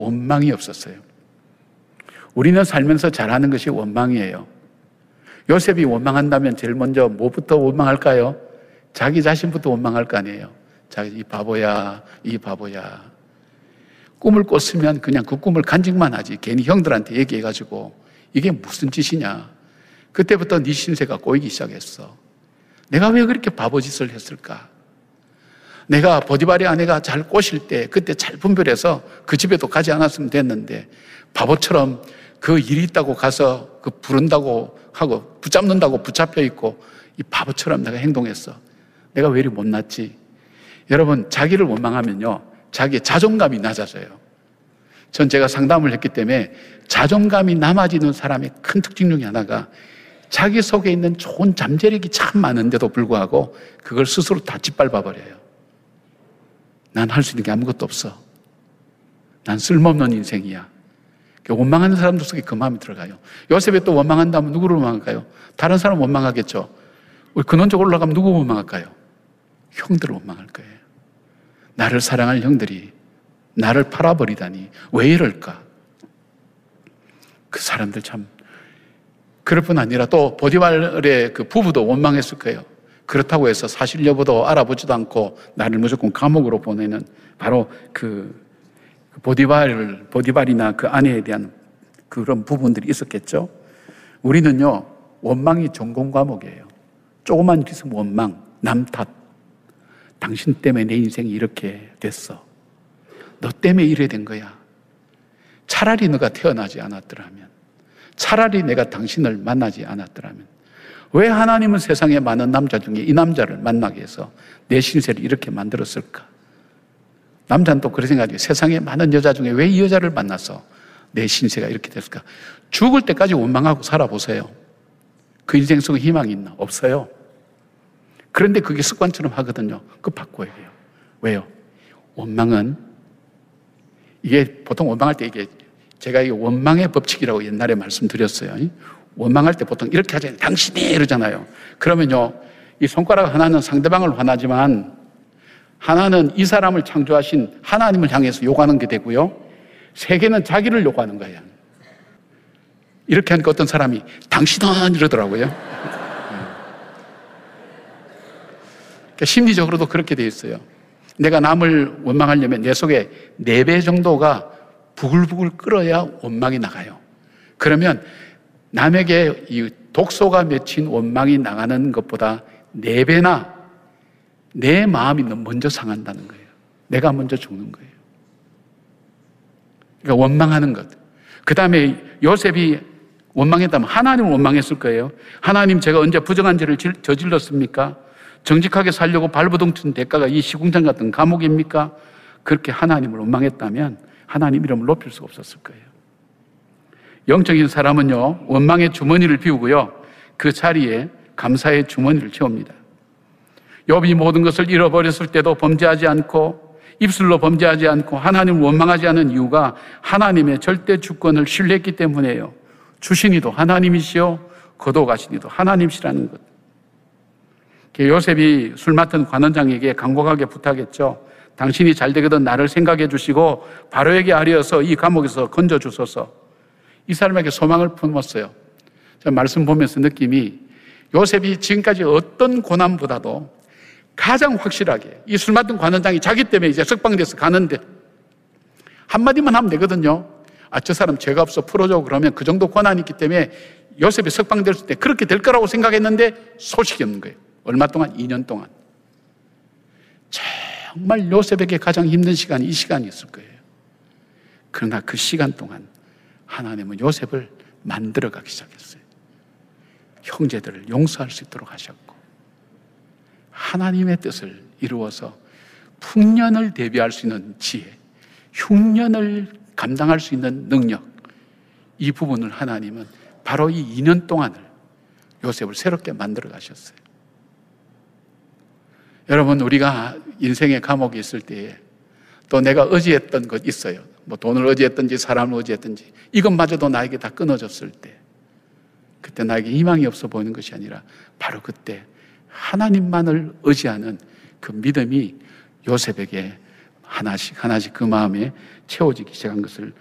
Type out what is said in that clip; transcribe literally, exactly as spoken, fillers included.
원망이 없었어요. 우리는 살면서 잘하는 것이 원망이에요. 요셉이 원망한다면 제일 먼저 뭐부터 원망할까요? 자기 자신부터 원망할 거 아니에요. 자기 이 바보야, 이 바보야. 꿈을 꿨으면 그냥 그 꿈을 간직만 하지 괜히 형들한테 얘기해가지고 이게 무슨 짓이냐. 그때부터 네 신세가 꼬이기 시작했어. 내가 왜 그렇게 바보짓을 했을까? 내가 보디발의 아내가 잘 꼬실 때 그때 잘 분별해서 그 집에도 가지 않았으면 됐는데 바보처럼 그 일이 있다고 가서 그 부른다고 하고 붙잡는다고 붙잡혀 있고 이 바보처럼 내가 행동했어. 내가 왜 이리 못났지? 여러분, 자기를 원망하면요 자기의 자존감이 낮아져요. 전 제가 상담을 했기 때문에 자존감이 남아지는 사람의 큰 특징 중에 하나가 자기 속에 있는 좋은 잠재력이 참 많은데도 불구하고 그걸 스스로 다 짓밟아 버려요. 난 할 수 있는 게 아무것도 없어. 난 쓸모없는 인생이야. 원망하는 사람들 속에 그 마음이 들어가요. 요셉이 또 원망한다면 누구를 원망할까요? 다른 사람 원망하겠죠. 우리 근원적으로 올라가면 누구 원망할까요? 형들을 원망할 거예요. 나를 사랑할 형들이 나를 팔아버리다니 왜 이럴까? 그 사람들 참 그럴 뿐 아니라 또 보디발의 그 부부도 원망했을 거예요. 그렇다고 해서 사실 여부도 알아보지도 않고 나를 무조건 감옥으로 보내는 바로 그 보디발, 보디발이나 그 아내에 대한 그런 부분들이 있었겠죠. 우리는요 원망이 전공 과목이에요. 조그만 일 있으면 원망, 남 탓. 당신 때문에 내 인생이 이렇게 됐어. 너 때문에 이래 된 거야. 차라리 너가 태어나지 않았더라면, 차라리 내가 당신을 만나지 않았더라면, 왜 하나님은 세상에 많은 남자 중에 이 남자를 만나게 해서 내 신세를 이렇게 만들었을까? 남자는 또 그런 생각이에요. 세상에 많은 여자 중에 왜 이 여자를 만나서 내 신세가 이렇게 됐을까? 죽을 때까지 원망하고 살아보세요. 그 인생 속에 희망이 있나? 없어요. 그런데 그게 습관처럼 하거든요. 그거 바꿔야 돼요. 왜요? 원망은 이게 보통 원망할 때 이게 제가 이게 원망의 법칙이라고 옛날에 말씀드렸어요. 원망할 때 보통 이렇게 하잖아요. 당신이 이러잖아요. 그러면요, 이 손가락 하나는 상대방을 화나지만 하나는 이 사람을 창조하신 하나님을 향해서 요구하는 게 되고요, 세 개는 자기를 요구하는 거예요. 이렇게 하니까 어떤 사람이 당신은 이러더라고요. 그러니까 심리적으로도 그렇게 돼 있어요. 내가 남을 원망하려면 내 속에 네 배 정도가 부글부글 끓어야 원망이 나가요. 그러면 남에게 이 독소가 맺힌 원망이 나가는 것보다 네 배나 내 마음이 먼저 상한다는 거예요. 내가 먼저 죽는 거예요. 그러니까 원망하는 것. 그 다음에 요셉이 원망했다면 하나님을 원망했을 거예요. 하나님, 제가 언제 부정한 죄를 저질렀습니까? 정직하게 살려고 발버둥 친 대가가 이 시궁창 같은 감옥입니까? 그렇게 하나님을 원망했다면 하나님 이름을 높일 수가 없었을 거예요. 영적인 사람은요, 원망의 주머니를 비우고요, 그 자리에 감사의 주머니를 채웁니다. 욥이 모든 것을 잃어버렸을 때도 범죄하지 않고 입술로 범죄하지 않고 하나님을 원망하지 않은 이유가 하나님의 절대 주권을 신뢰했기 때문이에요. 주신 이도 하나님이시요 거둬가신 이도 하나님이시라는 것. 요셉이 술 맡은 관원장에게 간곡하게 부탁했죠. 당신이 잘 되거든 나를 생각해 주시고 바로에게 아뢰어서 이 감옥에서 건져 주소서. 이 사람에게 소망을 품었어요. 제가 말씀 보면서 느낌이, 요셉이 지금까지 어떤 고난보다도 가장 확실하게 이 술 맡은 관원장이 자기 때문에 이제 석방돼서 가는데 한마디만 하면 되거든요. 아, 저 사람 죄가 없어 풀어줘. 그러면 그 정도 권한이 있기 때문에 요셉이 석방됐을 때 그렇게 될 거라고 생각했는데 소식이 없는 거예요. 얼마 동안? 이 년 동안. 정말 요셉에게 가장 힘든 시간이 이 시간이었을 거예요. 그러나 그 시간 동안 하나님은 요셉을 만들어가기 시작했어요. 형제들을 용서할 수 있도록 하셨고, 하나님의 뜻을 이루어서 풍년을 대비할 수 있는 지혜, 흉년을 감당할 수 있는 능력, 이 부분을 하나님은 바로 이 이 년 동안을 요셉을 새롭게 만들어 가셨어요. 여러분, 우리가 인생의 감옥에 있을 때에 또 내가 의지했던 것 있어요. 뭐 돈을 의지했든지 사람을 의지했든지 이것마저도 나에게 다 끊어졌을 때, 그때 나에게 희망이 없어 보이는 것이 아니라 바로 그때 하나님만을 의지하는 그 믿음이 요셉에게 하나씩 하나씩 그 마음에 채워지기 시작한 것을